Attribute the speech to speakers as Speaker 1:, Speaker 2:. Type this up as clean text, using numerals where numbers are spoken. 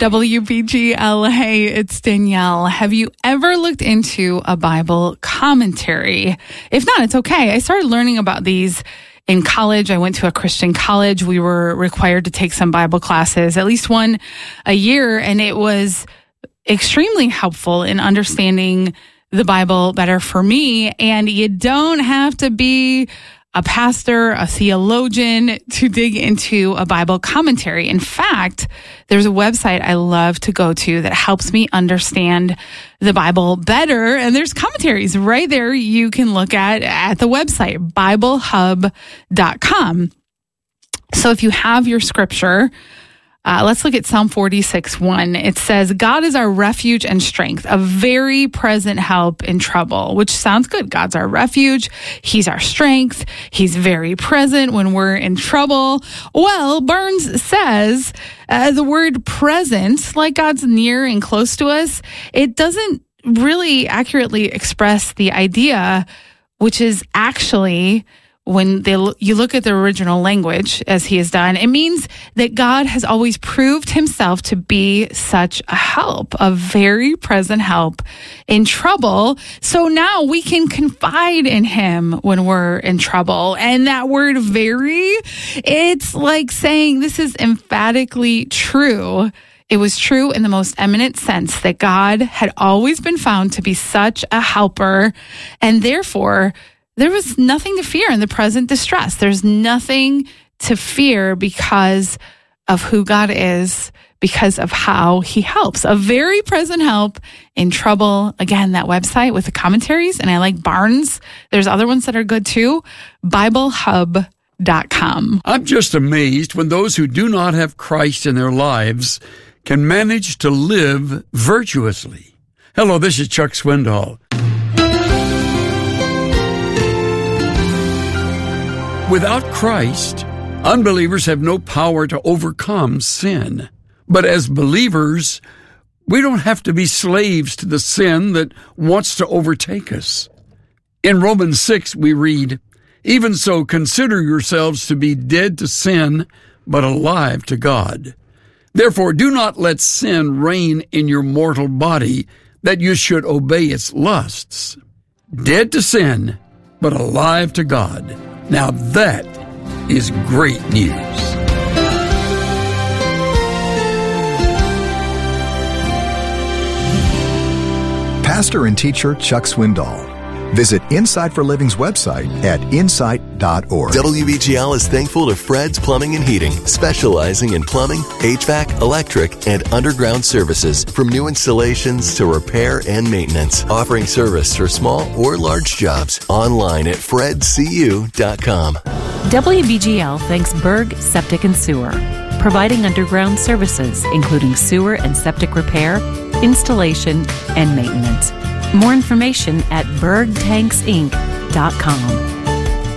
Speaker 1: WBGL, hey, it's Danielle. Have you ever looked into a Bible commentary? If not, it's okay. I started learning about these in college. I went to a Christian college. We were required to take some Bible classes, at least one a year, and it was extremely helpful in understanding the Bible better for me. And you don't have to be a pastor, a theologian to dig into a Bible commentary. In fact, there's a website I love to go to that helps me understand the Bible better. And there's commentaries right there you can look at the website, BibleHub.com. So if you have your scripture, let's look at Psalm 46:1. It says, God is our refuge and strength, a very present help in trouble, which sounds good. God's our refuge. He's our strength. He's very present when we're in trouble. Well, Barnes says the word present, like God's near and close to us, it doesn't really accurately express the idea, which is actually when you look at the original language, as he has done, it means that God has always proved himself to be such a help, a very present help in trouble. So now we can confide in him when we're in trouble. And that word very, it's like saying this is emphatically true. It was true in the most eminent sense that God had always been found to be such a helper, and therefore there was nothing to fear in the present distress. There's nothing to fear because of who God is, because of how he helps. A very present help in trouble. Again, that website with the commentaries, and I like Barnes. There's other ones that are good too. BibleHub.com.
Speaker 2: I'm just amazed when those who do not have Christ in their lives can manage to live virtuously. Hello, this is Chuck Swindoll. Without Christ, unbelievers have no power to overcome sin. But as believers, we don't have to be slaves to the sin that wants to overtake us. In Romans 6, we read, "Even so, consider yourselves to be dead to sin, but alive to God. Therefore, do not let sin reign in your mortal body, that you should obey its lusts." Dead to sin, but alive to God. Now that is great news.
Speaker 3: Pastor and teacher Chuck Swindoll. Visit Insight for Living's website at insight.org.
Speaker 4: WBGL is thankful to Fred's Plumbing and Heating, specializing in plumbing, HVAC, electric, and underground services, from new installations to repair and maintenance, offering service for small or large jobs. Online at fredcu.com.
Speaker 5: WBGL thanks Berg Septic and Sewer, providing underground services, including sewer and septic repair, installation, and maintenance. More information at bergtanksinc.com.